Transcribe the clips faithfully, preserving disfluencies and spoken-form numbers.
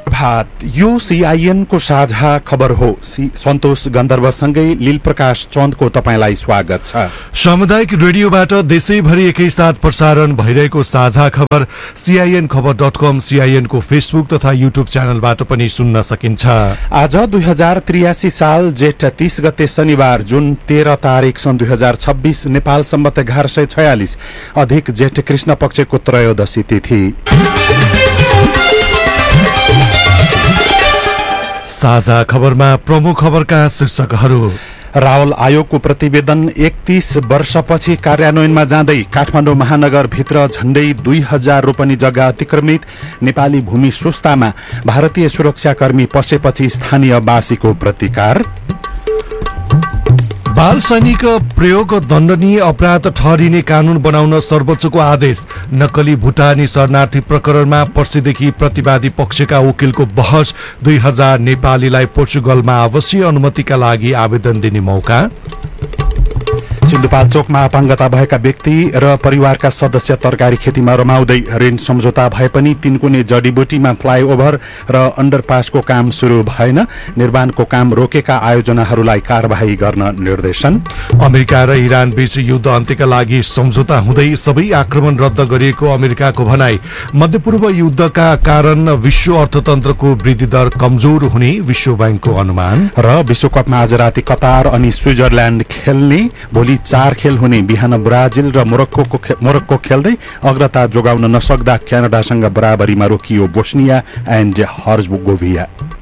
भात यो सीआईएन को साझा खबर हो। सन्तोष गन्धर्वसँगै लील प्रकाश चन्दको तपाईलाई स्वागत छ। सामुदायिक रेडियोबाट देशैभरि एकैसाथ प्रसारण भइरहेको साझा खबर सीआईएन खबर डट कम, सीआईएन को फेसबुक तथा युट्युब च्यानलबाट पनि सुन्न सकिन्छ। आज दुई हजार त्रियासी साल जेठ तीस गते शनिबार जुन तेह्र तारिक सन् दुई हजार छब्बीस नेपाल सम्बत एघार सय छयालिस अधिक जेठ कृष्ण पक्षको त्रयोदशी तिथि। साझा खबरमा प्रमुख खबरका शीर्षकहरू। रावल आयोगको प्रतिवेदन एकतीस वर्षपछि कार्यान्वयनमा जाँदै काठमाडौँ महानगरभित्र झण्डै दुई हजार रोपनी जग्गा अतिक्रमित। नेपाली भूमि सुस्तामा भारतीय सुरक्षाकर्मी पसेपछि स्थानीय बासीको प्रतिकार। बाल सैनिक प्रयोग दण्डनीय अपराध ठहरिने कानून बनाउन सर्वोच्चको आदेश। नक्कली भुटानी शरणार्थी प्रकरणमा पर्सीदेखि प्रतिवादी पक्षका वकिलको बहस। दुई हजार नेपालीलाई पोर्चुगलमा आवासीय अनुमतिका लागि आवेदन दिने मौका। सिन्धुपाल्चोकमा अपाङ्गता भएका व्यक्ति र परिवारका सदस्य तरकारी खेतीमा रमाउँदै ऋण सम्झौता भए पनि तिनकुने जडीबुटीमा फ्लाइओभर र अन्डरपासको काम सुरु भएन। निर्माणको काम रोकेका आयोजनाहरूलाई कारबाही गर्न निर्देशन। अमेरिका र इरान बीच युद्ध अन्त्यका लागि सम्झौता हुँदै सबै आक्रमण रद्द गरिएको अमेरिकाको भनाई। मध्यपूर्व युद्धका कारण विश्व अर्थतन्त्रको वृद्धि दर कमजोर हुने विश्व बैंकको अनुमान। र विश्वकपमा आज राति कतार अनि स्विजरल्याण्ड खेल्ने। भोलि चार खेल हुने। बिहान ब्राजिल र मोरक्को मोरक्को खेल्दै अग्रता जोगाउन नसक्दा क्यानाडासँग बराबरीमा रोकियो बोस्निया एन्ड हर्जगोभिना।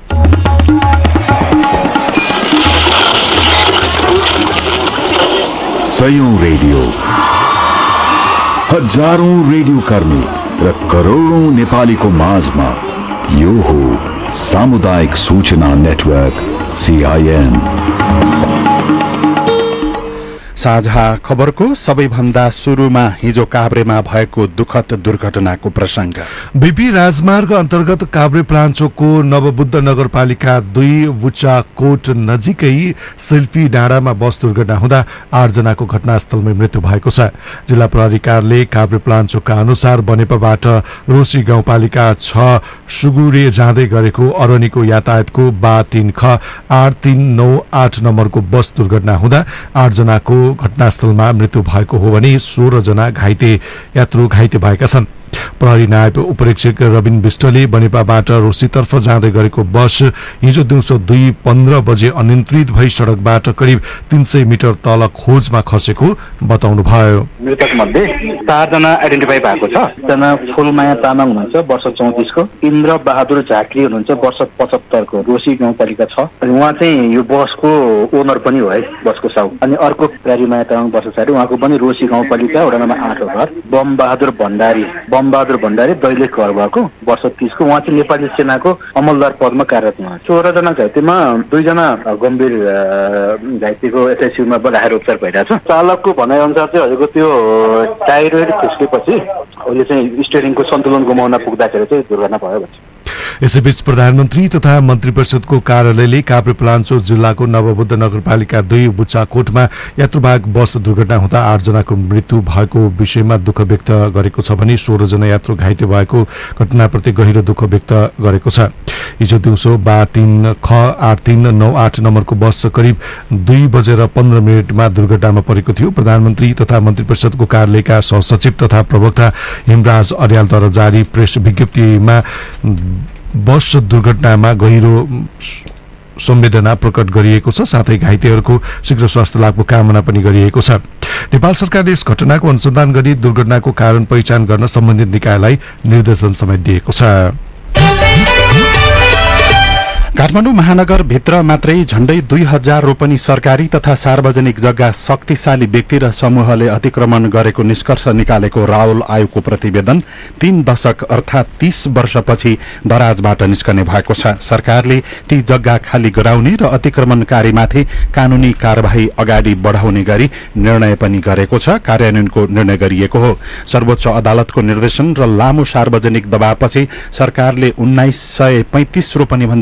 सयौं रेडियो, हजारौं रेडियो कर्मी र करोडौं नेपालीको माझमा यो हो सामुदायिक सूचना नेटवर्क सीआईएन। साझा खबरको सबैभन्दा सुरुमा हिजो काभ्रेमा भएको दुखद दुर्घटनाको प्रसंग। बीपी राजमार्ग अन्तर्गत काभ्रे प्लाञ्चोकको नवबुद्ध नगरपालिका दुई बुच्चाकोट नजिकै सेल्फी डाँडामा बस दुर्घटना हुँदा आठ जनाको घटनास्थलमै मृत्यु भएको छ। जिल्ला प्रहरी कार्यालय काभ्रे प्लाञ्चोकका अनुसार बनेपाबाट रोसी गाउँपालिका छ सुगुरे जाँदै गरेको अरनीको यातायातको बा तीन ख आठ तीन नौ आठ नम्बरको बस दुर्घटना हुँदा आठ जनाको घटनास्थलमा मृत्यु भएको हो भने सोह्र जना घाइते यात्रु घाइते भएका छन्। प्रहरी नायब उपरीक्षक रविन विष्टले बनेपाबाट रोसीतर्फ जाँदै गरेको बस हिजो दिउँसो दुई पन्ध्र बजे अनियन्त्रित भई सड़कबाट करिब तीन सय मिटर तल खोजमा खसेको बताउनुभयो। मृतक मध्ये चारजना आइडेन्टिफाई भएको छ। एकजना फुलमाया तामाङ हुनुहुन्छ वर्ष चौतिसको, इन्द्र बहादुर झाँक्री हुनुहुन्छ वर्ष पचहत्तरको, रोसी गाउँपालिका छ। अनि उहाँ चाहिँ यो बसको ओनर पनि हो है, बसको साउ। अनि अर्को प्यारीमाया तामाङ वर्ष साठी, उहाँको पनि रोसी गाउँपालिका वडा नम्बर आठ हो घर। बम बहादुर भण्डारी बम बहादुर भण्डारी दैलेख घर भएको वर्ष तीसको, उहाँ चाहिँ नेपाली सेनाको अमलदार पदमा कार्यरत हुनुहुन्छ। सोह्र जना घाइतेमा दुईजना गम्भीर घाइतेको एसआइसियुमा राखेर उपचार भइरहेछ। चालकको भनाइ अनुसार चाहिँ हजुरको त्यो टाइरोइड खुस्केपछि उसले चाहिँ स्टियरिङको सन्तुलन गुमाउन पुग्दाखेरि चाहिँ दुर्घटना भयो भन्छ। यसैबीच प्रधानमन्त्री तथा मन्त्री परिषदको कार्यालयले काभ्रे प्लाञ्चोक जिल्लाको नवबुद्ध नगरपालिका दुई बुच्चाकोटमा यात्रुवाहक बस दुर्घटना हुँदा आठ जनाको मृत्यु भएको विषयमा दुःख व्यक्त गरेको छ भने सोह्र जना यात्रु घाइते भएको घटनाप्रति गहिरो दुःख व्यक्त गरेको छ। हिजो दिउँसो बा तीन ख आठ तीन नौ आठ नम्बरको बस करिब दुई बजेर पन्ध्र मिनटमा दुर्घटनामा परेको थियो। प्रधानमन्त्री तथा मन्त्री परिषदको कार्यालयका सहसचिव तथा प्रवक्ता हिमराज अर्यालद्वारा जारी प्रेस विज्ञप्तिमा बस दुर्घटनामा गहिरो संवेदना प्रकट गरिएको छ। साथै घाइतेहरूको शीघ्र स्वास्थ्य लाभको कामना पनि गरिएको छ। नेपाल सरकारले यस घटनाको अनुसन्धान गरी दुर्घटनाको कारण पहिचान गर्न सम्बन्धित निकायलाई निर्देशन समेत दिएको छ। काठमाडौँ महानगरभित्र मात्रै झण्डै दुई हजार रोपनी सरकारी तथा सार्वजनिक जग्गा शक्तिशाली व्यक्ति र समूहले अतिक्रमण गरेको निष्कर्ष निकालेको रावल आयोगको प्रतिवेदन तीन दशक अर्थात तीस वर्षपछि दराजबाट निस्कने भएको छ। सरकारले ती जग्गा खाली गराउने र अतिक्रमणकारीमाथि कानूनी कार्यवाही अगाडि बढाउने गरी निर्णय पनि गरेको छ। कार्यान्वयनको निर्णय गरिएको हो। सर्वोच्च अदालतको निर्देशन र लामो सार्वजनिक दबावपछि सरकारले उन्नाइस सय पैंतिस रोपनी भन्दा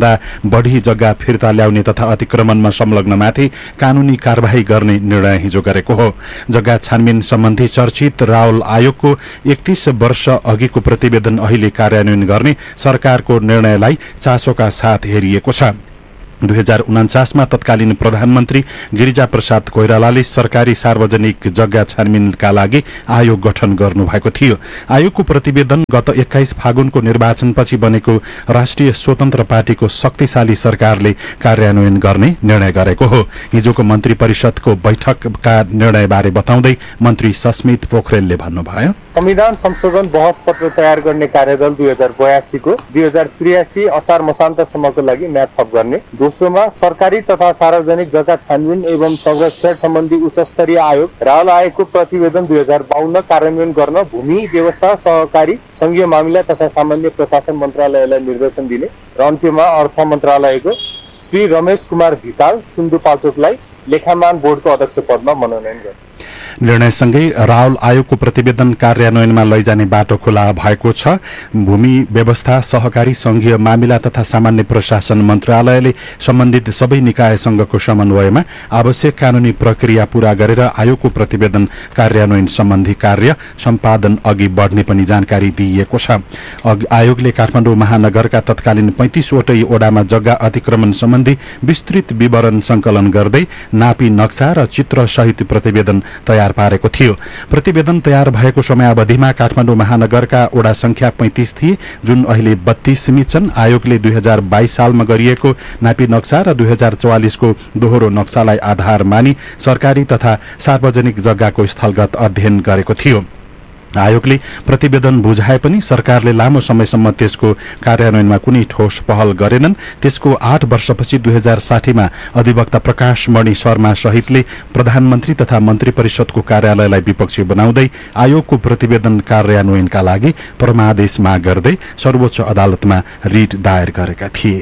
बढ़ी जग्गा फिर्ता ल्याउने तथा अतिक्रमणमा संलग्नमाथि कानूनी कार्यवाही गर्ने निर्णय हिजो गरेको हो। जग्गा छानबिन सम्बन्धी चर्चित रावल आयोगको एकतीस वर्ष अघिको प्रतिवेदन अहिले कार्यान्वयन गर्ने सरकारको निर्णयलाई चासोका साथ हेरिएको छ। दुई हजार उनाचासमा तत्कालीन प्रधानमन्त्री गिरिजा प्रसाद कोइरालाले सरकारी सार्वजनिक जग्गा छानबिनका लागि आयोग गठन गर्नुभएको थियो। आयोगको प्रतिवेदन गत एक्काइस फागुनको निर्वाचनपछि बनेको राष्ट्रिय स्वतन्त्र पार्टीको शक्तिशाली सरकारले कार्यान्वयन गर्ने निर्णय गरेको हो। हिजोको मन्त्री परिषदको बैठकका निर्णयबारे बताउँदै मन्त्री सस्मित पोखरेलले भन्नुभयो, संविधान संशोधन बहस पत्र तयार गर्ने कार्यदल दुई हजार बयासीको दुई हजार त्रियासी असार मसान्तसम्मको लागि म्याद थप गर्ने। दोस्रोमा सरकारी तथा सार्वजनिक जग्गा छानबिन एवं संरक्षण सम्बन्धी उच्चस्तरीय आयोग रावल आयोगको प्रतिवेदन दुई हजार बाहन्न कार्यान्वयन गर्न भूमि व्यवस्था सहकारी संघीय मामिला तथा सामान्य प्रशासन मन्त्रालयलाई निर्देशन दिने र अन्त्यमा अर्थ मन्त्रालयको श्री रमेश कुमार भिताल सिन्धुपाल्चोकलाई लेखामान बोर्डको अध्यक्ष पदमा मनोनयन गर्ने। निर्णयसँगै रावल आयोगको प्रतिवेदन कार्यान्वयनमा लैजाने बाटो खुला भएको छ। भूमि व्यवस्था सहकारी संघीय मामिला तथा सामान्य प्रशासन मन्त्रालयले सम्बन्धित सबै निकायसँगको समन्वयमा आवश्यक कानूनी प्रक्रिया पूरा गरेर आयोगको प्रतिवेदन कार्यान्वयन सम्बन्धी कार्य सम्पादन अघि बढ्ने पनि जानकारी दिइएको छ। आयोगले काठमाडौँ महानगरका तत्कालीन पैंतीसवटै ओडामा जग्गा अतिक्रमण सम्बन्धी विस्तृत विवरण संकलन गर्दै नापी नक्सा र चित्र सहित प्रतिवेदन तयार पारेको थियो। प्रतिवेदन तयार भएको समयावधिमा काठमाडौँ महानगरका ओडा संख्या पैंतीस थिए, जुन अहिले बत्तीस सीमित छन्। आयोगले दुई हजार बाइस सालमा गरिएको नापी नक्सा र दुई हजार चौवालिसको दोहोरो नक्सालाई आधार मानी सरकारी तथा सार्वजनिक जग्गाको स्थलगत अध्ययन गरेको थियो। आयोगले प्रतिवेदन बुझाए पनि सरकारले लामो समयसम्म त्यसको कार्यान्वयनमा कुनै ठोस पहल गरेनन्। त्यसको आठ वर्षपछि दुई हजार साठीमा अधिवक्ता प्रकाश मणि शर्मा सहितले प्रधानमन्त्री तथा मन्त्री परिषदको कार्यालयलाई विपक्षी बनाउँदै आयोगको प्रतिवेदन कार्यान्वयनका लागि परमादेश माग गर्दै सर्वोच्च अदालतमा रिट दायर गरेका थिए।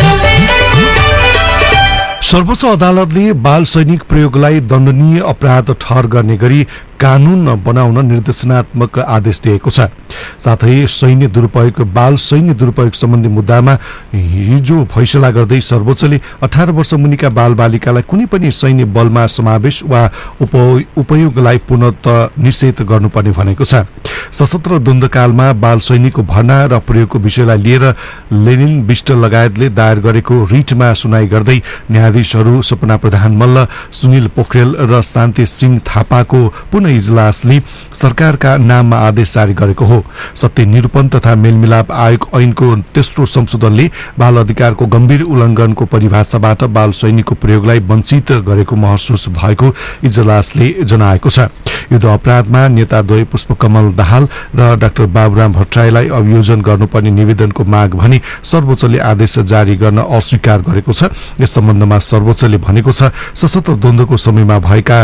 सर्वोच्च अदालतले बाल सैनिक प्रयोगलाई दण्डनीय अपराध ठहर गर्ने गरी कानून बनाउन निर्देशनात्मक आदेश दिएको छ। साथै सैन्य दुरूपयोग बाल सैन्य दुरूपयोग सम्बन्धी मुद्दामा हिजो फैसला गर्दै सर्वोच्चले अठार वर्ष मुनिका बाल बालिकालाई कुनै पनि सैन्य बलमा समावेश वा उपयोगलाई पुनः निषेध गर्नुपर्ने भनेको छ। सशस्त्र द्वन्द्वकालमा बाल सैनिकको भर्ना र प्रयोगको विषयलाई लिएर लेनिन विष्ट लगायतले दायर गरेको रिटमा सुनाई गर्दै न्यायाधीशहरू सपना प्रधान मल्ल, सुनिल पोखरेल र शान्ति सिंह थापाको पुनः इजलासले सरकारका नाममा आदेश जारी गरेको हो। सत्य निरूपण तथा मेलमिलाप आयोग ऐनको तेस्रो संशोधनले बाल अधिकारको गम्भीर उल्लङ्घनको परिभाषाबाट बाल सैनिकको प्रयोगलाई वञ्चित गरेको महसुस भएको इजलासले जनाएको छ। युद्ध अपराधमा नेताद्वय पुष्पकमल दाहाल र डाक्टर बाबुराम भट्टराईलाई अभियोजन गर्नुपर्ने निवेदनको माग भने सर्वोच्चले आदेश जारी गर्न अस्वीकार गरेको छ। यस सम्बन्धमा सर्वोच्चले भनेको छ, सशस्त्र द्वन्द्वको समयमा भएका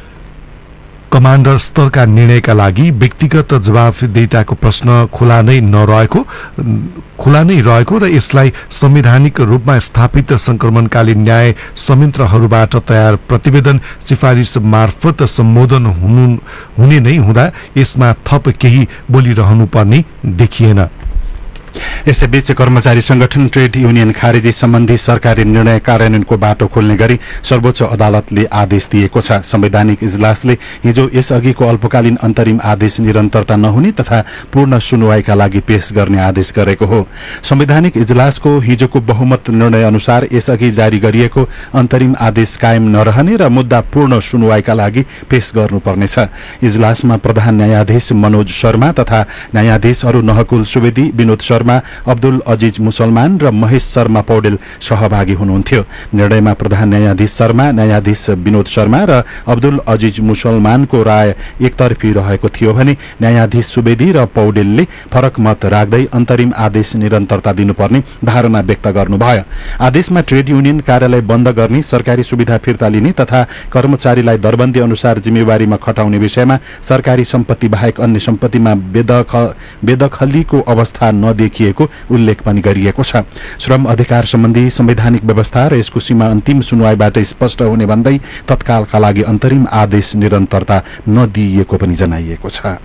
कमाण्डर स्तरका निर्णयका लागि व्यक्तिगत जवाफदेहिताको प्रश्न खुला नै नरहेको खुला नै रहेको र यसलाई संवैधानिक रूपमा स्थापित संक्रमणकालीन न्याय संयन्त्रहरूबाट तयार प्रतिवेदन सिफारिस मार्फत सम्बोधन हुनु हुने नै हुँदा यसमा थप केही बोलिरहनुपर्ने देखिएन। यसैबीच कर्मचारी संगठन ट्रेड युनियन खारेजी सम्बन्धी सरकारी निर्णय कार्यान्वयनको बाटो खोल्ने गरी सर्वोच्च अदालतले आदेश दिएको छ। संवैधानिक इजलासले हिजो यसअघिको अल्पकालीन अन्तरिम आदेश निरन्तरता नहुने तथा पूर्ण सुनवाईका लागि पेश गर्ने आदेश गरेको हो। संवैधानिक इजलासको हिजोको बहुमत निर्णय अनुसार यसअघि जारी गरिएको अन्तरिम आदेश कायम नरहने र मुद्दा पूर्ण सुनवाईका लागि पेश गर्नुपर्नेछ। इजलासमा प्रधान न्यायाधीश मनोज शर्मा तथा न्यायाधीशहरू नहकुल सुवेदी, विनोद शर्मा, अब्दुल अजिज मुसलमान र महेश शर्मा पौडेल सहभागी हुनुहुन्थ्यो। निर्णयमा प्रधान न्यायाधीश शर्मा, न्यायाधीश विनोद शर्मा र अब्दुल अजिज मुसलमानको राय एकतर्फी रहेको थियो भने न्यायाधीश सुवेदी र पौडेलले फरक मत राख्दै अन्तरिम आदेश निरन्तरता दिनुपर्ने धारणा व्यक्त गर्नुभयो। आदेशमा ट्रेड युनियन कार्यालय बन्द गर्ने, सरकारी सुविधा फिर्ता लिने तथा कर्मचारीलाई दरबन्दी अनुसार जिम्मेवारीमा खटाउने विषयमा सरकारी सम्पत्ति बाहेक अन्य सम्पत्तिमा बेदखलीको अवस्था नदेखि उल्लेख पनि गरिएको छ। श्रम अधिकार सम्बन्धी संवैधानिक व्यवस्था र यसको सीमा अन्तिम सुनवाईबाट स्पष्ट हुने भन्दै तत्कालका लागि अन्तरिम आदेश निरन्तरता नदिइएको पनि जनाइएको छ।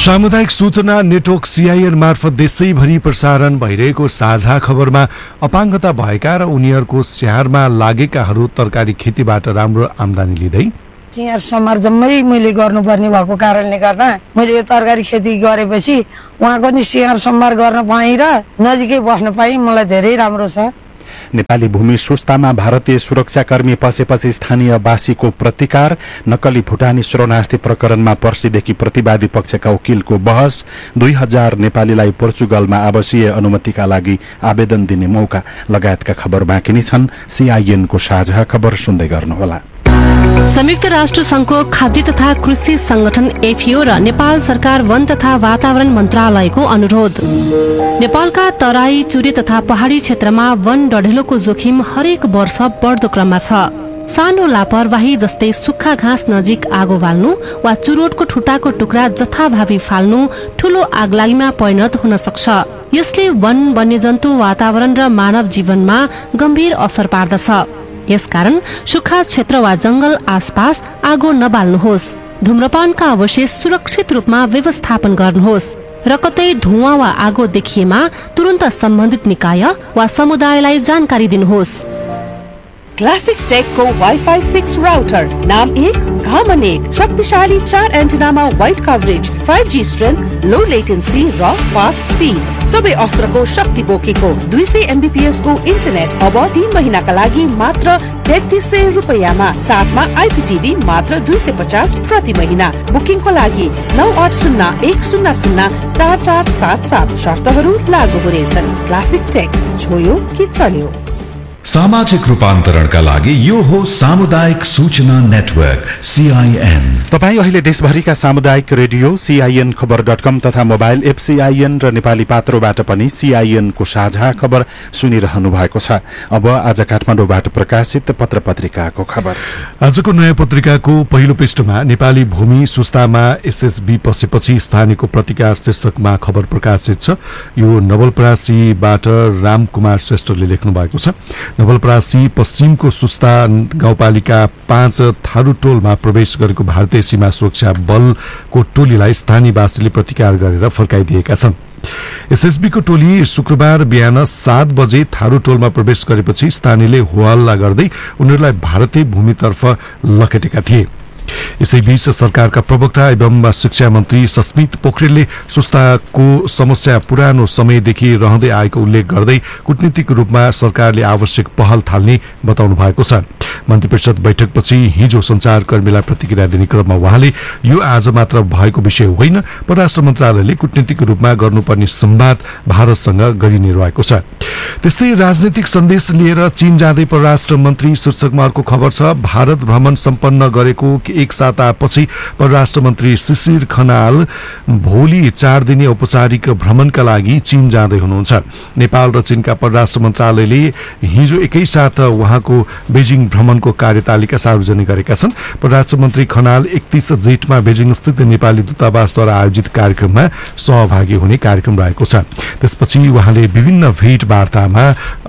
सामुदायिक सूचना नेटवर्क सीआईएन मार्फत देशैभरि प्रसारण भइरहेको साझा खबरमा अपाङ्गता भएका र उनीहरूको स्याहारमा लागेकाहरू तरकारी खेतीबाट राम्रो आम्दानी लिँदै सिँगार समार जम्मै मैले गर्नुपर्ने भएको कारणले गर्दा मैले यो तरकारी खेती गरेपछि उहाँको नि सिँगार समार गर्न पाएँ र नजिकै बस्न पाएँ। मलाई धेरै राम्रो छ। नेपाली भूमि सुस्तामा भारतीय सुरक्षाकर्मी पसेपछि स्थानीय वासीको प्रतिकार, नक्कली भुटानी शरणार्थी प्रकरणमा पर्सीदेखि प्रतिवादी पक्षका वकिलको बहस, दुई हजार नेपालीलाई पोर्चुगलमा आवासीय अनुमतिका लागि आवेदन दिने मौका लगायतका खबर बाँकी नै छन्। सीआईएनको साझा खबर सुन्दै गर्नुहोला। संयुक्त राष्ट्र संघको खाद्य तथा कृषि संगठन एफएओ र नेपाल सरकार वन तथा वातावरण मन्त्रालयको अनुरोध। नेपालका तराई, चुरे तथा पहाडी क्षेत्रमा वन डढेलोको जोखिम हरेक वर्ष बढ्दो क्रममा छ। सानो लापरवाही जस्तै सुक्खा घाँस नजिक आगो बाल्नु वा चुरोटको ठुटाको टुक्रा जथाभावी फाल्नु ठूलो आगलागीमा परिणत हुन सक्छ। यसले वन, वन्यजन्तु, वातावरण र मानव जीवनमा गम्भीर असर पार्दछ। यसकारण सुक्खा क्षेत्र वा जंगल आसपास आगो नबाल्नुहोस्। धूम्रपानका अवशेष सुरक्षित रूपमा व्यवस्थापन गर्नुहोस् र कतै धुवाँ वा आगो देखिएमा तुरन्त सम्बन्धित निकाय वा समुदायलाई जानकारी दिनुहोस्। क्लासिक टेक को वाईफाई सिक्स राउटर नाम एक घामन एक शक्तिशाली चार एन्टेनामा wide coverage, five G strength, लो लेटेन्सी र फास्ट स्पिड सबै अस्त्रको शक्ति बोकेको दुई सय एमबीपीएस को इन्टरनेट अब तीन महिनाका लागि मात्र तेत्तीस सय रुपैयाँमा, साथमा आइपीटीभी मात्र दुई सय पचास प्रति महिना। बुकिङको लागि नौ आठ शून्य एक शून्य शून्य चार चार सात सात। शर्तहरू लागू हुनेछन्। क्लासिक टेक, छोयो कि चल्यो। सामाजिक रूपान्तरणका लागि यो हो सामुदायिक सूचना नेटवर्क सीआईएन। तपाईँ अहिले देशभरिका सामुदायिक रेडियो सीआईएन खबर डट कम तथा मोबाइल एप सीआईएन र नेपाली पात्रोबाट पनि सीआईएनको साझा खबर सुनिरहनु भएको छ। अब आज काठमाडौँबाट प्रकाशित पत्र पत्रिकाको खबर। आजको नयाँ पत्रिकाको पहिलो पृष्ठमा नेपाली भूमि सुस्तामा एसएसबी पसेपछि स्थानीयको प्रतिकार शीर्षकमा खबर प्रकाशित छ। यो नवलपरासीबाट रामकुमार श्रेष्ठले लेख्नु भएको छ। नवलपरासी पश्चिमको सुस्ता गाउँपालिका पाँच थारूटोलमा प्रवेश गरेको भारतीय सीमा सुरक्षा बलको टोलीलाई स्थानीयवासीले प्रतिकार गरेर फर्काइदिएका छन्। एसएसबीको टोली शुक्रबार बिहान सात बजे थारूटोलमा प्रवेश गरेपछि स्थानीयले होहल्ला गर्दै उनीहरूलाई भारतीय भूमितर्फ लखेटेका थिए। यसैबीच सरकारका प्रवक्ता एवं शिक्षा मन्त्री सस्मित पोखरेलले सुस्ताको समस्या पुरानो समयदेखि रहँदै आएको उल्लेख गर्दै कूटनीतिक रूपमा सरकारले आवश्यक पहल थाल्ने बताउनु भएको छ। मन्त्री परिषद बैठकपछि हिजो संचारकर्मीलाई प्रतिक्रिया दिने क्रममा उहाँले यो आज मात्र भएको विषय होइन, परराष्ट्र मन्त्रालयले कूटनीतिक रूपमा गर्नुपर्ने संवाद भारतसँग गरिने रहेको छ। त्यस्तै राजनीतिक सन्देश लिएर चीन जाँदै परराष्ट्र मन्त्री शीर्षकमा अर्को खबर छ। भारत भ्रमण सम्पन्न गरेको एक सातापछि परराष्ट्र मन्त्री शिशिर खनाल भोलि चार दिने औपचारिक भ्रमणका लागि चीन जाँदै हुनुहुन्छ। नेपाल र चीनका परराष्ट्र मन्त्रालयले हिजो एकैसाथ उहाँको बेजिङ भ्रमणको कार्यतालिका सार्वजनिक गरेका छन्। परराष्ट्र मन्त्री खनाल एकतीस जेठमा बेजिङ स्थित नेपाली दूतावासद्वारा आयोजित कार्यक्रममा सहभागी हुने कार्यक्रम रहेको छ। त्यसपछि उहाँले विभिन्न भेटवार्तामा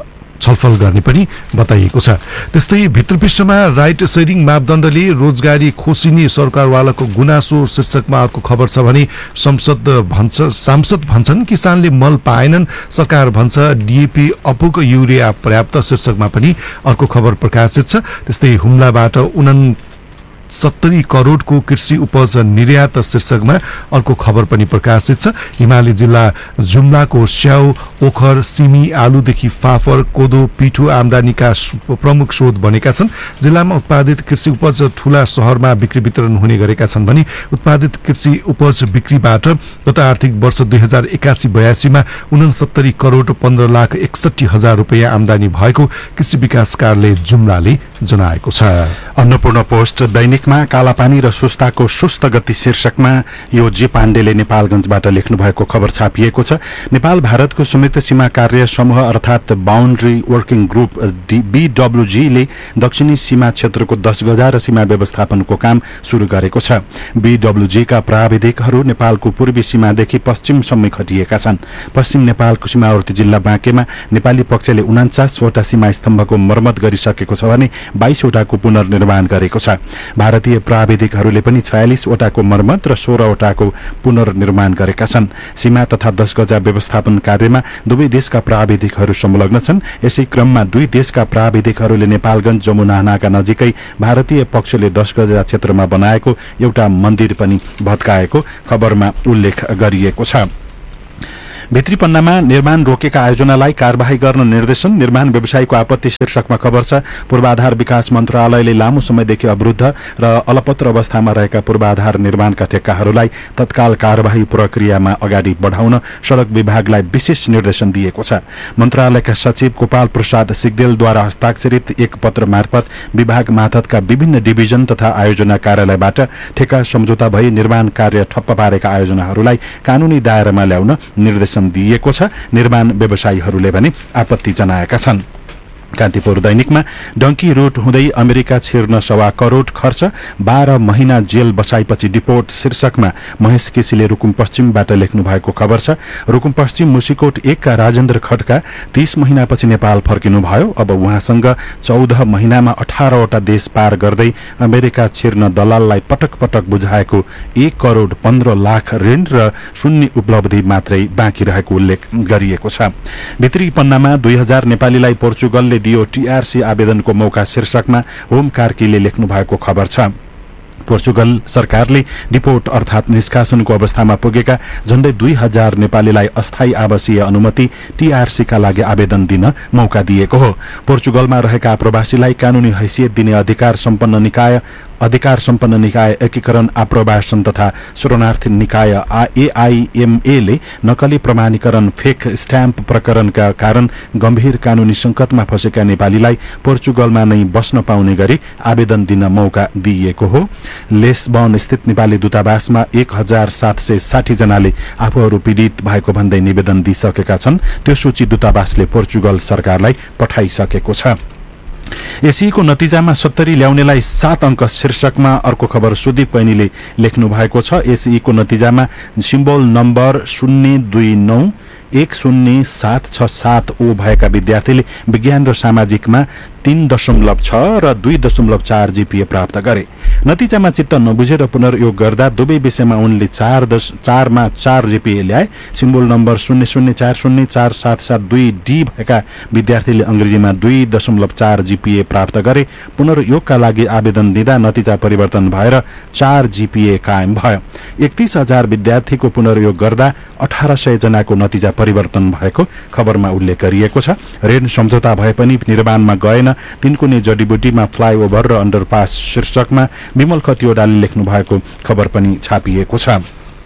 छलफल गर्ने पनि बताइएको छ। त्यस्तै भित्रपृष्ठमा राइट सेयरिङ मापदण्डले रोजगारी खोसिने सरकारवालाको गुनासो शीर्षकमा अर्को खबर छ भने संसद भन्छ सांसद भन्छन् किसानले मल पाएनन्, सरकार भन्छ डीएपी अपुग युरिया पर्याप्त शीर्षकमा पनि अर्को खबर प्रकाशित छ। त्यस्तै हुम्लाबाट उना सत्तरी करोडको कृषि उपज निर्यात शीर्षकमा अर्को खबर पनि प्रकाशित छ। हिमाली जिल्ला जुम्लाको स्याउ, ओखर, सिमी, आलुदेखि फाफर, कोदो, पिठो आमदानीका प्रमुख स्रोत बनेका छन्। जिल्लामा उत्पादित कृषि उपज ठूला शहरमा बिक्री वितरण हुने गरेका छन् भने उत्पादित कृषि उपज बिक्रीबाट गत आर्थिक वर्ष दुई हजार एकासी बयासीमा उनसत्तरी करोड पन्ध्र लाख एकसठी हजार रुपियाँ आमदानी भएको कृषि विकास कार्यालय जुम्लाले जनाएको छ। अन्नपूर्ण पोस्ट दैनिकमा कालापानी र सुस्ताको सुस्त गति शीर्षकमा यो जे पाण्डेले नेपालगञ्जबाट लेख्नु भएको खबर छापिएको छ। नेपाल भारतको संयुक्त सीमा कार्य समूह अर्थात बाउन्ड्री वर्किङ ग्रुप बीडब्ल्यूजीले दक्षिणी सीमा क्षेत्रको दस गजा र सीमा व्यवस्थापनको काम शुरू गरेको छ। बीडब्ल्यूजीका प्राविधिकहरू नेपालको पूर्वी सीमादेखि पश्चिमसम्म खटिएका छन्। पश्चिम नेपालको सीमावर्ती जिल्ला बाँकेमा नेपाली पक्षले उनान्चासवटा सीमा स्तम्भको मर्मत गरिसकेको छ भने बाइसवटाको पुनर्निर्माण गरेको छ। भारतीय प्राविधिकहरूले पनि छयालिसवटाको मर्मत र सोह्रवटाको पुनर्निर्माण गरेका छन्। सीमा तथा दश गजा व्यवस्थापन कार्यमा दुवै देशका प्राविधिकहरू संलग्न छन्। यसै क्रममा दुई देशका प्राविधिकहरूले नेपालगञ्ज जमुना नाका नजिकै भारतीय पक्षले दश गजा क्षेत्रमा बनाएको एउटा मन्दिर पनि भत्काएको खबरमा उल्लेख गरिएको छ। भित्री पन्नामा निर्माण रोकेका आयोजनालाई कार्यवाही गर्न निर्देशन, निर्माण व्यवसायीको आपत्ति शीर्षकमा खबर छ। पूर्वाधार विकास मन्त्रालयले लामो समयदेखि अवरुद्ध र अलपत्र अवस्थामा रहेका पूर्वाधार निर्माणका ठेक्काहरूलाई तत्काल कार्यवाही प्रक्रियामा अगाडि बढाउन सड़क विभागलाई विशेष निर्देशन दिएको छ। मन्त्रालयका सचिव गोपाल प्रसाद सिग्देलद्वारा हस्ताक्षरित एक पत्र मार्फत विभाग मातहतका विभिन्न डिभिजन तथा आयोजना कार्यालयबाट ठेक्का सम्झौता भई निर्माण कार्य ठप्प पारेका आयोजनाहरूलाई कानूनी दायरामा ल्याउन निर्देशन दिएको छ। निर्माण व्यवसायीहरूले पनि आपत्ति जनाएका छन्। कान्तिपुर दैनिकमा डंकी रूट हुँदै अमेरिका छिर्न सवा करोड़ खर्च, बाह्र महिना जेल बसाएपछि डिपोर्ट शीर्षकमा महेश केसीले रुकुम पश्चिमबाट लेख्नु भएको खबर छ। रुकुम पश्चिम मुसिकोट एकका राजेन्द्र खड्का तीस महिनापछि नेपाल फर्किनुभयो। अब उहाँसँग चौध महिनामा अठारवटा देश पार गर्दै अमेरिका छिर्न दलाललाई पटक पटक बुझाएको एक करोड़ पन्ध्र लाख ऋण र शून्य उपलब्धि मात्रै बाँकी रहेको उल्लेख गरिएको छ। भित्री पन्नामा दुई हजार नेपालीलाई पोर्चुगलले दियो टीआरसी आवेदनको मौका शीर्षकमा होम कार्कीले लेख्नु भएको खबर छ। पोर्चुगल सरकारले डिपोर्ट अर्थात निष्कासनको अवस्थामा पुगेका झण्डै दुई हजार नेपालीलाई अस्थायी आवासीय अनुमति टीआरसीका लागि आवेदन दिन मौका दिएको हो। पोर्चुगलमा रहेका प्रवासीलाई कानूनी हैसियत दिने अधिकार सम्पन्न निकाय अधिकार सम्पन्न निकाय एकीकरण आप्रवासन तथा शरणार्थी निकाय एआईएमए ले नकली प्रमाणीकरण फेक स्ट्याम्प प्रकरणका कारण गम्भीर कानूनी संकटमा फँसेका नेपालीलाई पोर्चुगलमा नै बस्न पाउने गरी आवेदन दिन मौका दिइएको हो। लिस्बन स्थित नेपाली दूतावासमा एक हजार सात सय साठी जनाले आफूहरू पीड़ित भएको भन्दै निवेदन दिइसकेका छन्। त्यो सूची दूतावासले पोर्चुगल सरकारलाई पठाइसकेको छ। एसीको नतिजामा सत्तरी ल्याउनेलाई सात अंक शीर्षकमा अर्को खबर सुदीप कैनीले लेख्नु भएको छ। एसीको नतिजामा सिम्बोल नम्बर शून्य दुई नौ एक शून्य सात छ सात ओ भएका विद्यार्थीले विज्ञान र सामाजिकमा तीन दशमलव छ र दुई दशमलव चार जीपीए प्राप्त गरे। नतिजामा चित्त नबुझेर पुनर्योग गर्दा दुवै विषयमा उनले चार दश चारमा चार जीपीए ल्याए। सिम्बोल नम्बर शून्य शून्य चार शून्य चार सात सात दुई डी भएका विद्यार्थीले अंग्रेजीमा दुई दशमलव चार जीपीए प्राप्त गरे। पुनर्योगका लागि आवेदन दिँदा नतिजा परिवर्तन भएर चार जीपीए कायम भयो। एकतीस हजार विद्यार्थीको पुनर्योग गर्दा अठार सय जनाको नतिजा परिवर्तन भएको खबरमा उल्लेख गरिएको छ। ऋण सम्झौता भए पनि निर्माणमा गएन। तीनकुने जडीबुटीमा फ्लाइओभर र अन्डरपास शीर्षकमा विमल खतिवड़ाले लेख्नु भएको खबर पनि छापिएको छ।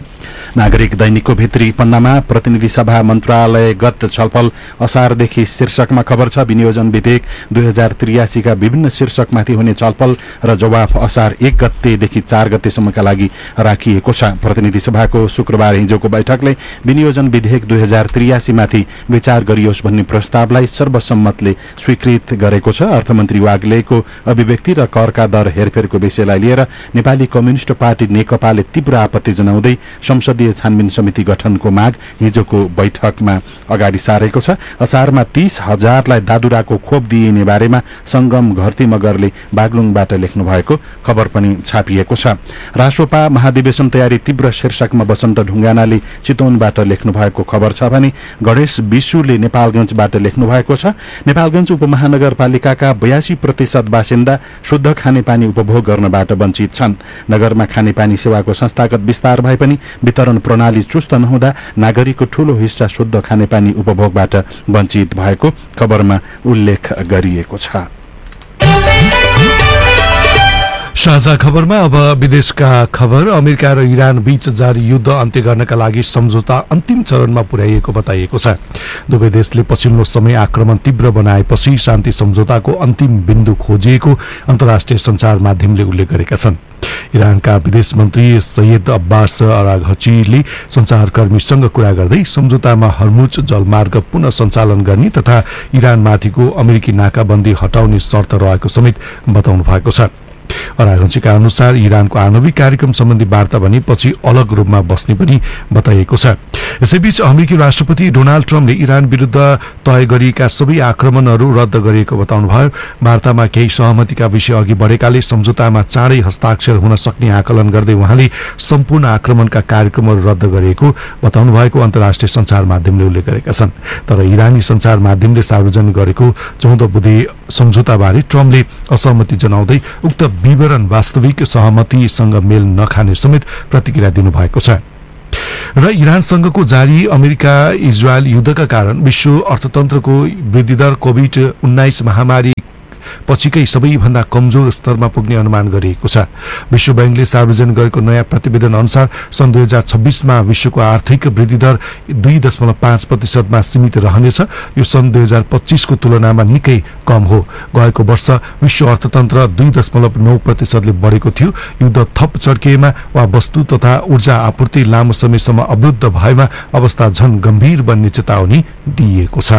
नागरिक दैनिकको भित्री पन्नामा प्रतिनिधि सभा मन्त्रालयगत छलफल असारदेखि शीर्षकमा खबर छ। विनियोजन विधेयक दुई हजार त्रियासी का विभिन्न शीर्षकमाथि हुने छलफल र जवाफ असार एक गतेदेखि चार गतेसम्मका लागि राखिएको छ। प्रतिनिधि सभाको शुक्रबार हिजोको बैठकले विनियोजन विधेयक दुई हजार त्रियासी माथि विचार गरियोस् भन्ने प्रस्तावलाई सर्वसम्मतले स्वीकृत गरेको छ। अर्थमन्त्री वाग्लेको अभिव्यक्ति र करका दर हेरफेरको विषयलाई लिएर नेपाली कम्युनिष्ट पार्टी नेकपाले तीव्र आपत्ति जनाउँदै संसदीय छानबिन समिति गठनको माग हिजोको बैठकमा अगाडि सारेको छ। असारमा तीस हजारलाई दादुराको खोप दिइने बारेमा संगम घरती मगरले बागलुङबाट लेख्नु भएको खबर पनि छापिएको छ। राष्ट्रपा महाधिवेशन तयारी तीव्र शीर्षकमा बसन्त ढुङ्गानाले चितवनबाट लेख्नु भएको खबर छ भने गणेश विशुले नेपालगञ्जबाट लेख्नु भएको छ। नेपालगञ्ज उपमहानगरपालिकाका बयासी प्रतिशत बासिन्दा शुद्ध खानेपानी उपभोग गर्नबाट वञ्चित छन्। नगरमा खानेपानी सेवाको संस्थागत विस्तार भए पनि वितरण प्रणाली चुस्त नहुँदा नागरिकको ठूलो हिस्सा शुद्ध खानेपानी उपभोगबाट वञ्चित भएको खबरमा उल्लेख गरिएको छ। साझा खबरमा अब विदेशका खबर। अमेरिका र इरान बीच जारी युद्ध अन्त्य गर्नका लागि सम्झौता अन्तिम चरणमा पुर्याइएको बताइएको छ। दुवै देशले पछिल्लो समय आक्रमण तीव्र बनाएपछि शान्ति सम्झौताको अन्तिम बिन्दु खोजिएको अन्तर्राष्ट्रिय सञ्चार माध्यमले उल्लेख गरेका छन्। इरानका विदेश मन्त्री सैयद अब्बास अराघचीले सञ्चारकर्मीसँग कुरा गर्दै सम्झौतामा हर्मुज जलमार्ग पुनः सञ्चालन गर्ने तथा इरानमाथिको अमेरिकी नाकाबन्दी हटाउने शर्त रहेको समेत बताउनु भएको छ। अरागञ्चीका अनुसार इरानको आणविक कार्यक्रम सम्बन्धी वार्ता भने पछि अलग रूपमा बस्ने पनि बताइएको छ। यसैबीच अमेरिकी राष्ट्रपति डोनाल्ड ट्रम्पले इरान विरुद्ध तय गरिएका सबै आक्रमणहरू रद्द गरिएको बताउनुभयो। वार्तामा केही सहमतिका विषय अघि बढेकाले सम्झौतामा चाँडै हस्ताक्षर हुन सक्ने आकलन गर्दै उहाँले सम्पूर्ण आक्रमणका कार्यक्रमहरू रद्द गरिएको बताउनु भएको अन्तर्राष्ट्रिय सञ्चार माध्यमले उल्लेख गरेका छन्। तर इरानी सञ्चार माध्यमले सार्वजनिक गरेको चौध बुँदे सम्झौताबारे ट्रम्पले असहमति जनाउँदै उक्त विवरण वास्तविक सहमतिसँग मेल नखाने समेत प्रतिक्रिया दिनुभएको छ। र इरानसँगको जारी अमेरिका इजरायल युद्धका कारण विश्व अर्थतन्त्रको वृद्धिदर कोभिड उन्नाइस महामारी पछिकै सबैभन्दा कमजोर स्तरमा पुग्ने अनुमान गरिएको छ। विश्व बैंकले सार्वजनिक गरेको नयाँ प्रतिवेदन अनुसार सन् दुई हजार छब्बीसमा विश्वको आर्थिक वृद्धि दर दुई दशमलव पाँच प्रतिशतमा सीमित रहनेछ। यो सन् दुई हजार पच्चीसको तुलनामा निकै कम हो। गएको वर्ष विश्व अर्थतन्त्र दुई दशमलव नौ प्रतिशतले बढेको थियो। युद्ध थप चर्किएमा वा वस्तु तथा ऊर्जा आपूर्ति लामो समयसम्म अवरुद्ध भएमा अवस्था झन गम्भीर बन्ने चेतावनी दिइएको छ।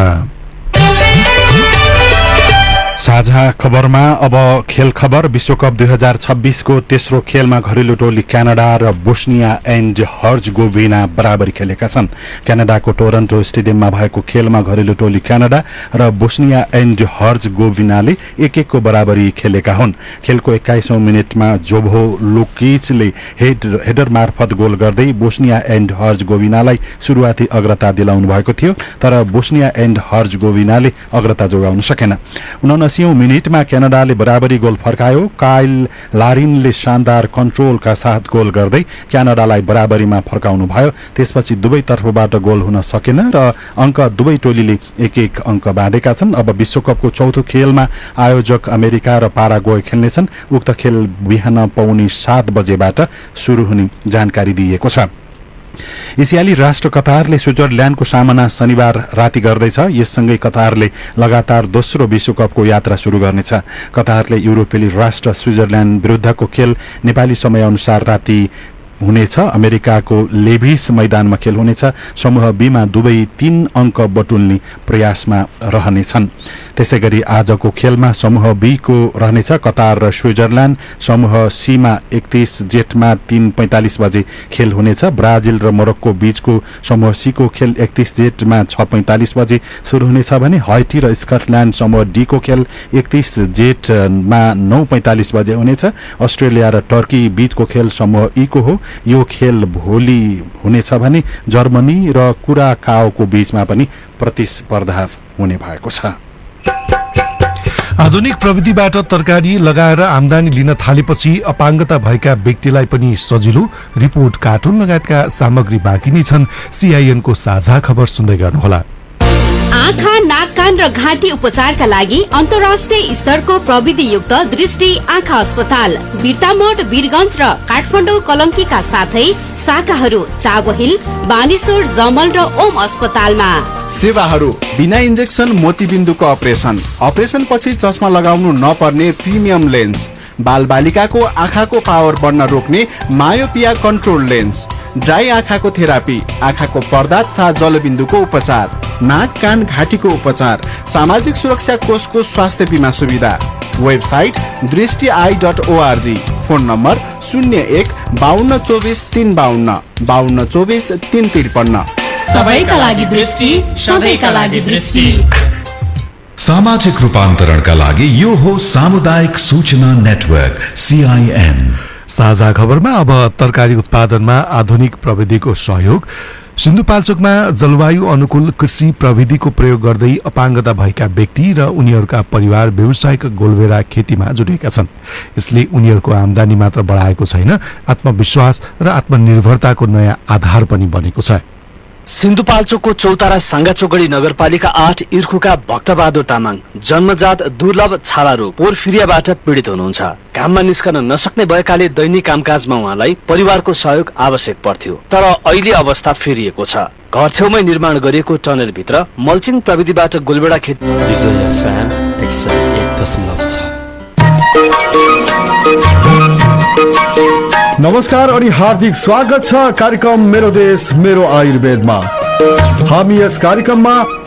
साझा खबरमा अब खेल खबर। विश्वकप दुई हजार छब्बीसको तेस्रो खेलमा घरेलु टोली क्यानाडा र बोस्निया एन्ड हर्जगोभिना बराबरी खेलेका छन्। क्यानाडाको टोरन्टो स्टेडियममा भएको खेलमा घरेलु टोली क्यानाडा र बोस्निया एन्ड हर्जगोभिनाले एक एकको बराबरी खेलेका हुन्। खेलको एक्काइसौं मिनटमा जोभो लुकिचले हेड हेडर मार्फत गोल गर्दै बोस्निया एन्ड हर्जगोभिनालाई सुरुवाती अग्रता दिलाउनु भएको थियो, तर बोस्निया एन्ड हर्जगोभिनाले अग्रता जोगाउन सकेन। उनासीऔं मिनेटमा क्यानाडाले बराबरी गोल फर्कायो। काइल लारिनले शानदार कन्ट्रोलका साथ गोल गर्दै क्यानाडालाई बराबरीमा फर्काउनु भयो। त्यसपछि दुवै तर्फबाट गोल हुन सकेन र अङ्क दुवै टोलीले एक एक अङ्क बाँडेका छन्। अब विश्वकपको चौथो खेलमा आयोजक अमेरिका र पाराग्वे खेल्नेछन्। उक्त खेल बिहान पौने सात बजेबाट सुरु हुने जानकारी दिइएको छ। एसियाली राष्ट्र कतारले स्विजरल्याण्डको सामना शनिबार राति गर्दैछ। यससँगै कतारले लगातार दोस्रो विश्वकपको यात्रा शुरू गर्नेछ। कतारले युरोपेली राष्ट्र स्विजरल्याण्ड विरुद्धको खेल नेपाली समयअनुसार राति हुनेछ। अमेरिकाको लेभिस मैदानमा खेल हुनेछ। समूह बीमा दुवै तीन अङ्क बटुल्ने प्रयासमा रहनेछन्। त्यसैगरी आजको खेलमा समूह बी को रहनेछ कतार र स्विजरल्याण्ड। समूह सीमा एकतीस जेठमा तीन पैंतालिस बजे खेल हुनेछ। ब्राजिल र मोरक्को बीचको समूह सी को खेल एकतीस जेठमा छ पैंतालिस बजे शुरू हुनेछ भने हैटी र स्कटल्याण्ड समूह डी को खेल एकतीस जेठमा नौ पैंतालिस बजे हुनेछ। अस्ट्रेलिया र टर्की बीचको खेल समूह ई को हो। यो खेल भोलि हुनेछ भने जर्मनी र कुराकाओको बीचमा पनि प्रतिस्पर्धा हुने भएको छ। आधुनिक प्रविधिबाट तरकारी लगाएर आमदानी लिन थालेपछि अपाङ्गता भएका व्यक्तिलाई पनि सजिलो। रिपोर्ट कार्टुन लगायतका सामग्री बाँकी नै छन्। सीआईएनको साझा खबर सुन्दै गर्नुहोला। आँखा, नाक, कान र घाँटी उपचारका लागि अन्तर्राष्ट्रिय स्तरको प्रविधियुक्त दृष्टि आँखा अस्पताल बिर्तामोड, वीरगञ्ज र काठमाडौँ कलङ्कीका साथै शाखाहरू चाबहिल, बानेश्वर, जमल र ओम अस्पतालमा। सेवाहरू बिना इन्जेक्सन मोतीबिन्दुको अपरेसन, अपरेसन पछि चस्मा लगाउनु नपर्ने प्रिमियम लेन्स, बाल बालिकाको आँखाको पावर बढ्न रोक्ने मायोपिया कन्ट्रोल लेन्स, ड्राई आँखाको थेरापी, आँखाको पर्दा तथा जलबिन्दुको उपचार, नाक, कान, घाँटीको उपचार, सामाजिक सुरक्षा कोषको स्वास्थ्य बीमा सुविधा। वेबसाइट दृष्टि I dot ORG. Phone number शून्य एक बाहन्न चौबिस तीन बाहन्न बाहन्न चौबिस तीन त्रिपन्न। सबैका लागि दृष्टि, सबैका लागि दृष्टि। सामाजिक रूपान्तरणका लागि यो हो सामुदायिक सूचना नेटवर्क सीआईएन। साझा खबरमा अब तरकारी उत्पादनमा आधुनिक प्रविधिको सहयोग। सिन्धुपाल्चोकमा जलवायु अनुकूल कृषि प्रविधिको प्रयोग गर्दै अपाङ्गता भएका व्यक्ति र उनीहरूका परिवार व्यावसायिक गोलभेरा खेतीमा जुटेका छन्। यसले उनीहरूको आमदानी मात्र बढाएको छैन, आत्मविश्वास र आत्मनिर्भरताको नयाँ आधार पनि बनेको छ। सिन्धुपाल्चोकको चौतारा साङ्गाचोगडी नगरपालिका आठ इर्खुका भक्तबहादुर तामाङ जन्मजात दुर्लभ छाला रोग पोर्फिरियाबाट पीडित हुनुहुन्छ। काममा निस्कन नसक्ने भएकाले दैनिक कामकाजमा उहाँलाई परिवारको सहयोग आवश्यक पर्थ्यो, तर अहिले अवस्था फेरिएको छ। घर छेउमै निर्माण गरिएको टनलभित्र मल्चिङ प्रविधिबाट गोलबेडा खेती। नमस्कार अनि हार्दिक स्वागत छ कार्यक्रम मेरो देश मेरो आयुर्वेदमा। हामी यस कार्यक्रममा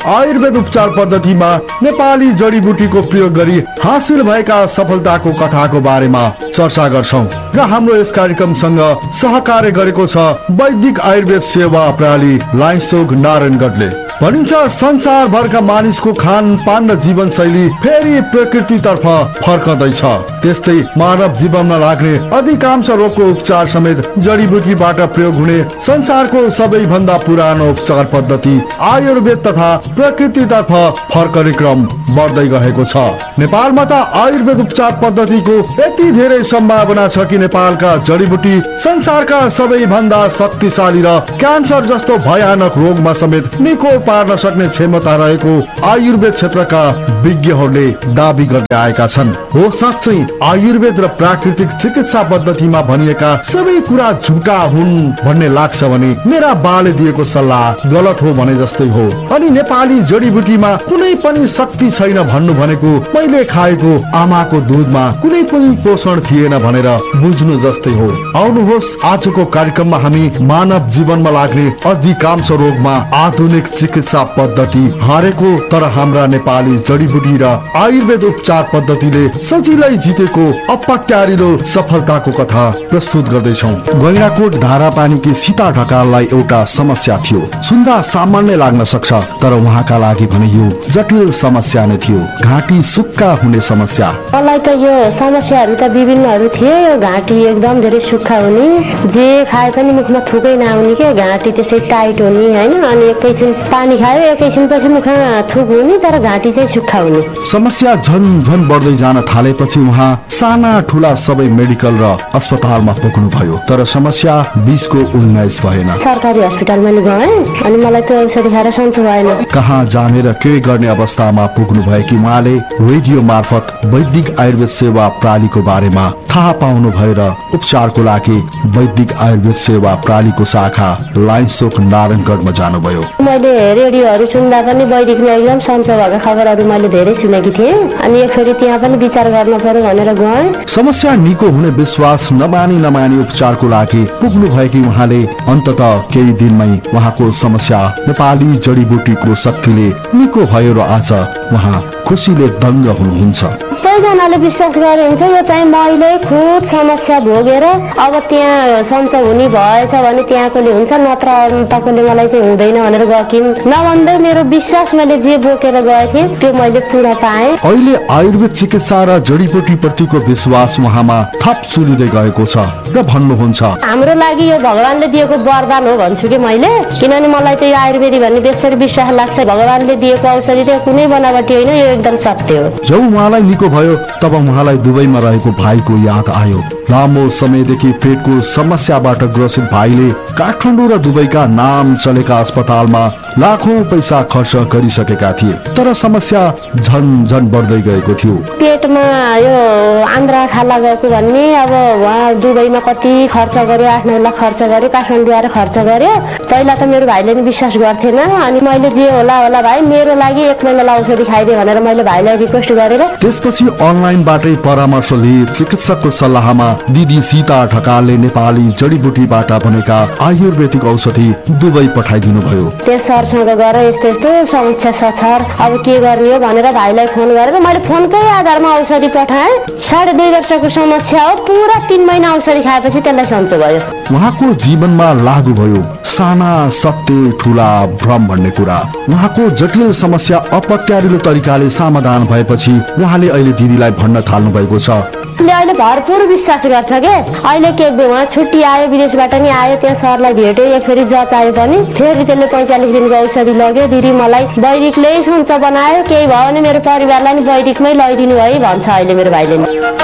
आयुर्वेद उपचार पद्धतिमा नेपाली जडीबुटीको प्रयोग गरी हासिल भएका सफलताको कथाको बारेमा चर्चा गर्छौं र हाम्रो यस कार्यक्रमसँग सहकार्य गरेको छ वैदिक आयुर्वेद सेवा प्रणाली लाइन्सोक नारायणगढले। भनिन्छ संसारभरका मानिसको खानपान र जीवनशैली फेरि प्रकृतितर्फ फर्कदैछ। त्यस्तै मानव जीवनमा लाग्ने अधिकांश रोगको उपचार समेत जडीबुटीबाट प्रयोग हुने संसारको सबैभन्दा पुरानो उपचार पद्धति आयुर्वेद तथा प्रकृतितर्फ फर्कने क्रम बढ्दै गएको छ। नेपालमा त आयुर्वेद उपचार पद्धतिको यति धेरै सम्भावना छ कि नेपालका जडीबुटी संसारका सबैभन्दा शक्तिशाली र क्यान्सर जस्तो भयानक रोगमा समेत निको पार्न सक्ने क्षमता रहेको आयुर्वेद क्षेत्रका विज्ञहरूले दाबी गर्दै आएका छन्। हो साँच्चै आयुर्वेद र प्राकृतिक चिकित्सा पद्धतिमा भनिएका सबै कुरा झुटा हुन् भन्ने लाग्छ भने मेरा बाले दिएको सल्लाह गलत हो भने जस्तै हो। अनि नेपाली जडीबुटीमा कुनै पनि शक्ति छैन भन्नु भनेको मैले खाएको आमाको दुधमा कुनै पनि पोषण थिएन भनेर बुझ्नु जस्तै हो। आउनुहोस् आजको कार्यक्रममा हामी मानव जीवनमा लाग्ने अधिकांश रोगमा आधुनिक चिकित्सा पद्धति हारेको तर हाम्रा नेपाली जडीबुटी र आयुर्वेद उपचार पद्धतिले सजिलै जितेको अपत्यारिलो सफलताको कथा प्रस्तुत गर्दैछौँ। गैंडाकोट धारा पानीकी सीता ढकाललाई एउटा समस्या थियो। सुन्दा सामान्य लाग्न सक्छ तर उहाँका लागि भने यो जटिल समस्या नै थियो। घाँटी सुक्खा हुने समस्या। मलाई त यो समस्याहरू त विभिन्नहरू थिए। यो घाँटी एकदम धेरै सुक्खा हुने, जे खाए पनि मुखमा थुकै नआउने के, घाँटी त्यसै टाइट हुने हैन, अनि एकैछिन पानी खायो एकैछिनपछि मुखमा थुक हुने तर घाँटी चाहिँ सुक्खा हुने। समस्या झन झन बढ्दै जान थालेपछि उहाँ साना ठुला सबै मेडिकल र अस्पतालमा पुग्नु भयो तर समस्या बीसको उन्नाइस भएन। सरकारी अस्पतालमा गएँ अनि मलाई त्यो औषधि खाएर सन्चो भएन। कहाँ जाने र के गर्ने अवस्थामा पुग्नु भयो कि उहाँले रेडियो मार्फत वैदिक आयुर्वेद सेवा प्रणालीको बारेमा थाहा पाउनु भएर उपचारको लागि वैदिक आयुर्वेद सेवा प्रणालीको शाखा लाइन्सोक नारायणगढमा जानुभयो। मैले रेडियोहरू सुन्दा पनि वैदिकमा एकदम सन्चो भएको खबरहरू मैले धेरै सुनेकी थिएँ अनि एक फेरि त्यहाँ पनि विचार गर्न पर्यो भनेर गएँ। समस्या निको हुने विश्वास नमानी नमानी उपचारको लागि पुग्नु भएकी उहाँले अन्ततः केही दिनमै उहाँको समस्या नेपाली जडीबुटीको शक्तिले निको भयो र आज उहाँ खुसीले दङ्ग हुनुहुन्छ। सबैजनाले विश्वास गरे हुन्छ यो चाहिँ मैले खुद समस्या भोगेर अब त्यहाँ सन्चो हुने भएछ भने त्यहाँकोले हुन्छ नत्र तपाईँले मलाई चाहिँ हुँदैन भनेर गएकी नभन्दै मेरो विश्वास मैले जे बोकेर गएँ त्यो मैले पुरा पाएँ। अहिले आयुर्वेद चिकित्सा र जडीबुटी प्रतिको विश्वास उहाँमा थप चुलिँदै गएको छ र भन्नुहुन्छ हाम्रो लागि यो भगवानले दिएको वरदान हो भन्छु कि मैले, किनभने मलाई त यो आयुर्वेदिक भन्ने बेसरी विश्वास लाग्छ। भगवानले दिएको औषधि त कुनै बनावटी होइन, यो एकदम सत्य हो। जब उहाँलाई निको भयो तब उहाँलाई दुबईमा रहेको भाइको याद आयो। लामो समयदेखि पेटको समस्याबाट ग्रसित भाइले काठमाडौँ र दुबईका नाम चलेका अस्पतालमा लाखौं पैसा खर्च गरिसकेका थिए तर समस्या झन झन बढ्दै गएको थियो। पेटमा यो आन्द्रा खाला गएको भन्ने अब उहाँ दुबईमा कति खर्च गर्यो, आठ नौ लाख खर्च गर्यो, काठमाडौँ आएर खर्च गर्यो। पहिला त मेरो भाइले नि विश्वास गर्थेन अनि मैले जे होला होला भाइ मेरो लागि एक महिना औषधि खाइदिए भनेर मैले भाइलाई रिक्वेस्ट गरेर त्यसपछि अनलाइनबाटै परामर्श लिए चिकित्सकको सल्लाहमा दिदी सीता ढकालले नेपाली जडीबुटीबाट बनेका आयुर्वेदिक औषधि दुबई पठाइदिनु भयो। त्यस सरसँग गएर यस्तो यस्तो समस्या छ अब के गर्ने हो भनेर भाइलाई फोन गरेर मैले फोनकै आधारमा औषधि पठाएँ। साढे दुई वर्षको समस्या हो, पुरा तीन महिना औषधि खाएपछि त्यसलाई सन्चो भयो। उहाँको जीवनमा लागू भयो साना सत्य ठुला भ्रम भन्ने कुरा। उहाँको जटिल समस्या अपत्यारिलो तरिकाले समाधान भएपछि उहाँले अहिले दिदीलाई भन्न थाल्नु भएको छ। अहिले भरपुर विश्वास गर्छ के अहिले के उहाँ छुट्टी आयो विदेशबाट नि आयो, त्यहाँ सरलाई भेट्यो, एक फेरि जच आयो पनि फेरि त्यसले पैँचालिस दिनको औषधि लग्यो। दिदी मलाई वैदिकले सन्चो बनायो, केही भयो भने मेरो परिवारलाई नि वैदिकमै लैदिनु है भन्छ अहिले मेरो भाइले।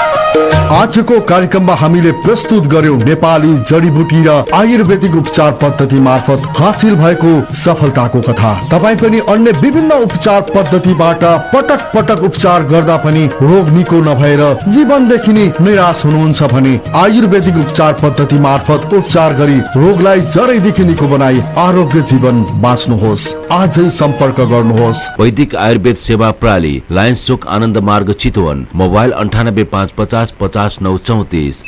आजको कार्यक्रममा हामीले प्रस्तुत गर्यौं नेपाली जडीबुटी र आयुर्वेदिक उपचार पद्धति मार्फत हासिल भएको सफलताको कथा। तपाई पनि अन्य विभिन्न उपचार पद्धतिबाट पटक पटक उपचार गर्दा पनि रोग निको नभएर जीवनदेखि नै निराश हुनुहुन्छ भने आयुर्वेदिक उपचार पद्धति मार्फत उपचार गरी रोगलाई जरैदेखि निको बनाई आरोग्य जीवन बाँच्नुहोस्। आजै सम्पर्क गर्नुहोस्। वैदिक आयुर्वेद सेवा प्रणाली लायन्स चोक आनन्द मार्ग चितवन, मोबाइल अन्ठानब्बे पाँच पचास पचास नौ चौतिस।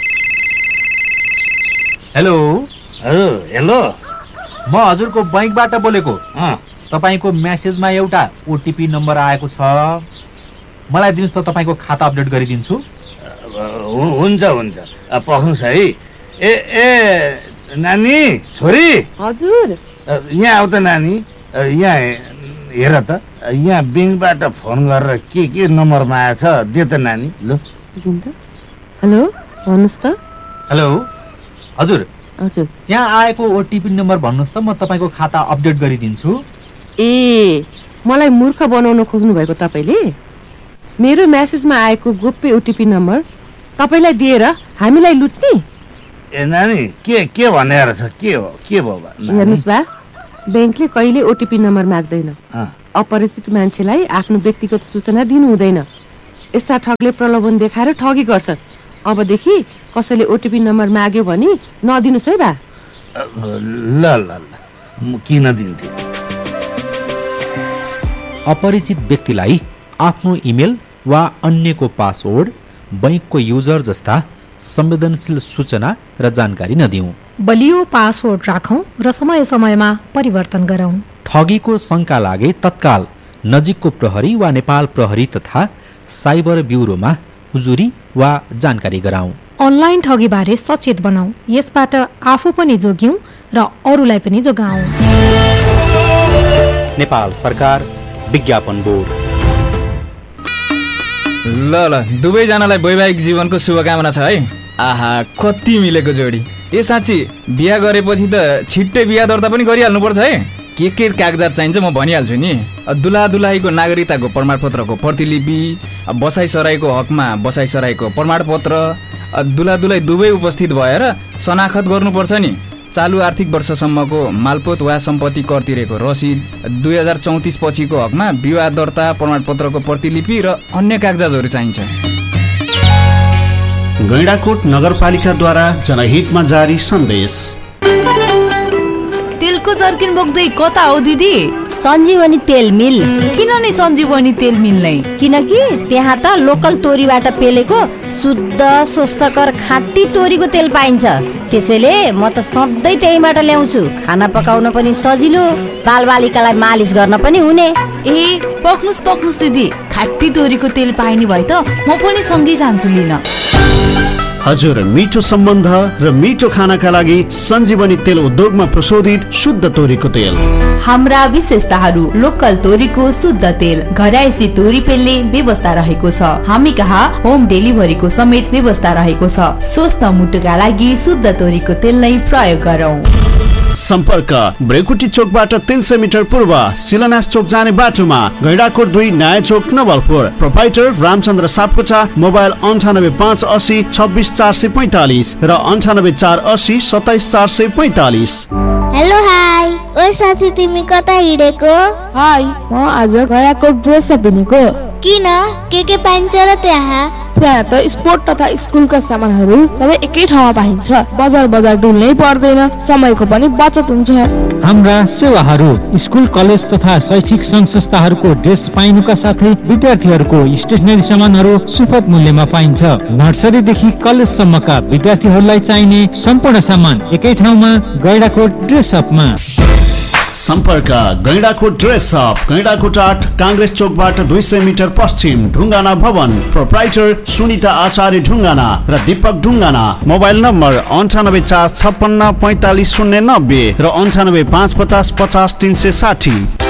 हेलो हेलो हेलो म हजुरको बैंकबाट बोलेको। तपाईको मेसेजमा एउटा ओटिपी नम्बर आएको छ, मलाई दिनुस् त, तपाईको खाता अपडेट गरिदिन्छु। हुन्छ हुन्छ, पख्नुस् है। ए ए नानी, छोरी। हजुर। यहाँ आऊ त नानी, यहाँ हेर त, यहाँ ब्याङ्कबाट फोन गरेर के के नम्बरमा आएछ, दे त नानी। ल दिन त। हेलो, भन्नुहोस् त। हेलो, हजुर। हजुर। यहाँ आएको ओटिपी नम्बर भन्नुहोस् त, म तपाईँको खाता अपडेट गरिदिन्छु। ए, मलाई मूर्ख बनाउन खोज्नु भएको तपाईँले? मेरो मेसेजमा आएको गोप्य ओटिपी नम्बर तपाईँलाई दिएर हामीलाई लुट्ने? ए नानी, के के भनेर छ, के हो, के भयो? हेर्नुहोस् बा, ब्याङ्कले कहिले ओटिपी नम्बर माग्दैन। अपरिचित मान्छेलाई आफ्नो व्यक्तिगत सूचना दिनु हुँदैन। यस्ता ठगले प्रलोभन देखाएर ठगी गर्छन्। अबदेखि कसैले ओटिपी नम्बर माग्यो भने नदिनुस् है बा। ल ल ल, म किन दिन्थे? अपरिचित व्यक्तिलाई आफ्नो इमेल वा अन्यको पासवर्ड, बैंकको युजर जस्ता संवेदनशील सूचना र जानकारी नदिऊ। बलियो पासवर्ड राखौं र समय समयमा परिवर्तन गरौं। ठगीको शंका लागे तत्काल नजिकको प्रहरी वा नेपाल प्रहरी तथा साइबर ब्युरोमा उजुरी वा जानकारी गराउँ। अनलाइन ठगी बारे सचेत बनाऊ, यसबाट आफू पनि जोग्यौं र अरूलाई पनि जोगाऊ। नेपाल सरकार, विज्ञापन बोर्ड। ल ल, दुवैजनालाई वैवाहिक जीवनको शुभकामना छ है। आहा, कति मिलेको जोडी। ए साँच्ची, बिहा गरेपछि त छिट्टै बिहा दर्ता पनि गरिहाल्नुपर्छ है। के के कागजात चाहिन्छ म भनिहाल्छु नि। दुला दुलाहीको नागरिकताको प्रमाणपत्रको प्रतिलिपि, बसाइसराईको हकमा बसाइसराईको प्रमाणपत्र, दुला दुलाई दुवै उपस्थित भएर शनाखत गर्नुपर्छ नि। चालु आर्थिक वर्षसम्मको मालपोत वा सम्पत्ति कर तिरेको रसिद, दुई हजार चौतिस पछिको हकमा विवाह दर्ता प्रमाणपत्रको प्रतिलिपि र अन्य कागजातहरू चाहिन्छ। गैंडाकोट नगरपालिकाद्वारा जनहितमा जारी सन्देश। तेलको जर्किन बोक्दै कता हो दिदी? सञ्जीवनी तेल मिल। किन नि सञ्जीवनी तेल मिल नै? किनकि त्यहाँ त लोकल तोरीबाट पेलेको शुद्ध स्वस्थकर खाँटी तोरीको तेल पाइन्छ। त्यसैले म त सधैँ त्यहीबाट ल्याउँछु। खाना पकाउन पनि सजिलो, बालबालिकालाई मालिस गर्न पनि हुने। ए, पक्नुस् पक्नुस् दिदी, खाँटी तोरीको तेल पाइने भए त म पनि सँगै जान्छु लिन। हजुर, मिठो सम्बन्ध र मिठो खानाका लागि सञ्जीवनी तेल उद्योगमा प्रशोधित शुद्ध तोरीको तेल। हाम्रा विशेषताहरू: लोकल तोरीको शुद्ध तेल, घरायसी तोरी पेल्ने व्यवस्था रहेको छ। हामी कहाँ होम डेलिभरीको समेत व्यवस्था रहेको छ। स्वस्थ मुटुका लागि शुद्ध तोरीको तेल नै प्रयोग गरौँ। सम्पर्क: ब्रेकुटी चोकबाट तीन सय मिटर पूर्व शिलान्यास चोक जाने बाटोमा, गैंडाकोट दुई नयाँ चोक नवलपुर। प्रोपाइटर रामचन्द्र सापकोटा। मोबाइल अन्ठानब्बे पाँच असी छब्बिस चार सय पैँतालिस र अन्ठानब्बे चार असी सत्ताइस चार सय पैँतालिस। हेलो हाई, ओ साथी तिमी कता हिँडेको? हाई, म आज गैंडाकोट ड्रेस अप हिँडेको। किन? के के पाइन्छ र त्यहाँ? त्यहाँ त स्पोर्ट तथा स्कुलका सामानहरू सबै एकै ठाउँमा पाइन्छ। बजार बजार डुल्नै पर्दैन, समयको पनि बचत हुन्छ। हाम्रा सेवाहरू: स्कुल कलेज तथा शैक्षिक संघ संस्थाहरूको ड्रेस पाइनुका साथै विद्यार्थीहरूको स्टेसनरी सामानहरू सुपथ मूल्यमा पाइन्छ। नर्सरीदेखि कलेजसम्मका विद्यार्थीहरूलाई चाहिने सम्पूर्ण सामान एकै ठाउँमा, गैंडाकोट ड्रेस अपमा। सम्पर्क: गैंडाकोट ड्रेस अप, गैंडाकोट आठ, काङ्ग्रेस चोकबाट दुई सय मिटर पश्चिम, ढुङ्गाना भवन। प्रोप्राइटर सुनिता आचार्य ढुङ्गाना र दीपक ढुङ्गाना। मोबाइल नम्बर अन्ठानब्बे चार छप्पन्न पैँतालिस शून्य नब्बे र अन्ठानब्बे पाँच पचास पचास तिन सय साठी।